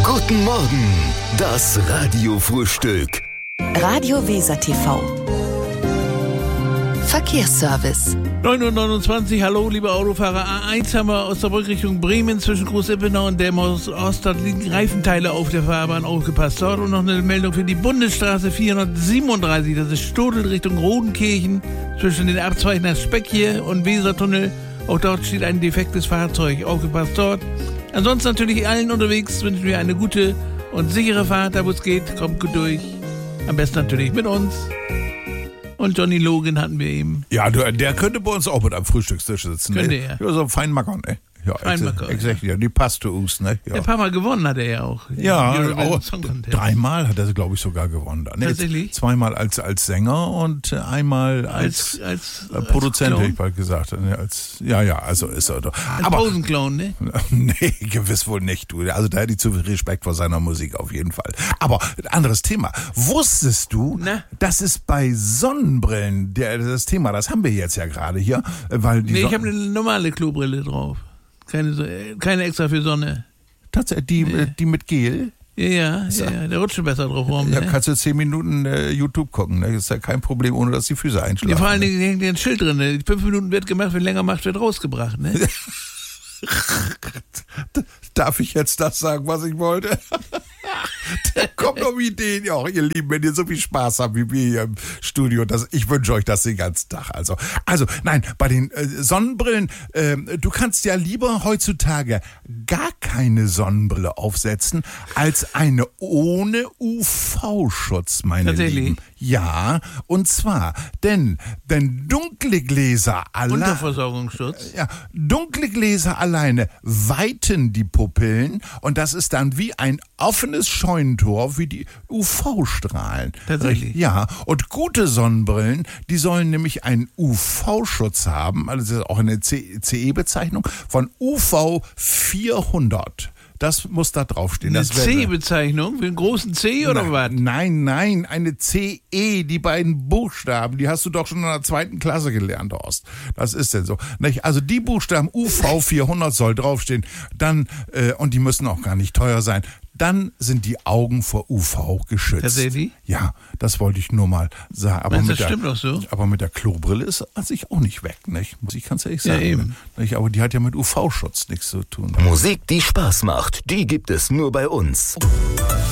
Guten Morgen, das Radiofrühstück. Radio Weser TV. Verkehrsservice. 9:29 Uhr, hallo liebe Autofahrer. A1 haben wir aus der Richtung Bremen zwischen Groß-Ippenau und Delmhorst Ost. Dort liegen Reifenteile auf der Fahrbahn, aufgepasst. Dort und noch eine Meldung für die Bundesstraße 437, das ist Stodel Richtung Rodenkirchen, zwischen den Abzweigen nach Speckje und Wesertunnel. Auch dort steht ein defektes Fahrzeug, aufgepasst dort. Ansonsten natürlich allen unterwegs wünschen wir eine gute und sichere Fahrt, da wo es geht. Kommt gut durch. Am besten natürlich mit uns. Und Johnny Logan hatten wir eben. Ja, der könnte bei uns auch mit am Frühstückstisch sitzen. Könnte ne? er. Ja, so ein Feinmacker, ne? Ja, exakt, ja, die passt zu uns, ne? Ja. Ein paar Mal gewonnen hat er ja auch. Ja, auch auch 3-mal hat er, glaube ich, sogar gewonnen. Ne? Tatsächlich? 2-mal als Sänger und einmal als Produzent, hätte ich bald gesagt. Ne? Also ist er doch. Als Posenclown, ne? Nee, gewiss wohl nicht, du. Also da hätte ich zu viel Respekt vor seiner Musik auf jeden Fall. Aber anderes Thema. Wusstest du, dass es bei Sonnenbrillen, das Thema, das haben wir jetzt ja gerade hier, weil die ich habe eine normale Klobrille drauf. Keine extra für Sonne. Tatsächlich, die mit Gel? Ja, der rutscht besser drauf rum. Ja, ne? kannst du 10 Minuten YouTube gucken. Ne? Das ist ja kein Problem, ohne dass die Füße einschlafen. Ja, vor allen Dingen hängt ein Schild drin. Ne? 5 Minuten wird gemacht, wenn länger macht, wird rausgebracht. Ne? Darf ich jetzt das sagen, was ich wollte? Da kommen noch Ideen. Ja, ihr Lieben, wenn ihr so viel Spaß habt wie wir hier im Studio, ich wünsche euch das den ganzen Tag. Also nein, bei den Sonnenbrillen, du kannst ja lieber heutzutage gar keine Sonnenbrille aufsetzen, als eine ohne UV-Schutz, meine Lieben. Ja, und zwar, denn dunkle Gläser alleine... Unterversorgungsschutz? Ja, dunkle Gläser alleine weiten die Pupillen und das ist dann wie ein offenes Scheunentor wie die UV-Strahlen. Tatsächlich? Ja, und gute Sonnenbrillen, die sollen nämlich einen UV-Schutz haben, also das ist auch eine CE-Bezeichnung, von UV 400. Das muss da draufstehen. Eine C-Bezeichnung? Für einen großen C oder was? Nein, eine CE, die beiden Buchstaben, die hast du doch schon in der 2. Klasse gelernt, Horst. Das ist denn so. Also die Buchstaben UV 400 soll draufstehen, dann, und die müssen auch gar nicht teuer sein, dann sind die Augen vor UV geschützt. Tatsächlich? Ja, das wollte ich nur mal sagen. Aber das stimmt auch so. Aber mit der Klobrille ist sich auch nicht weg, nicht? Muss ich ganz ehrlich sagen. Ja, eben. Nicht? Aber die hat ja mit UV-Schutz nichts zu tun. Musik, die Spaß macht, die gibt es nur bei uns.